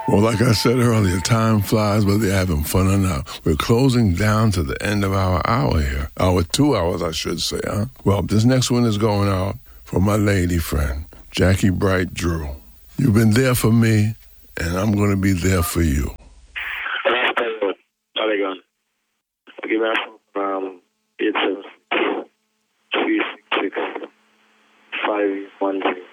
Well, like I said earlier, time flies, but they're having fun or not. We're closing down to the end of our hour here. Our 2 hours, I should say, huh? Well, this next one is going out for my lady friend, Jackie Bright Drew. You've been there for me, and I'm going to be there for you. Give me a 876 366 513.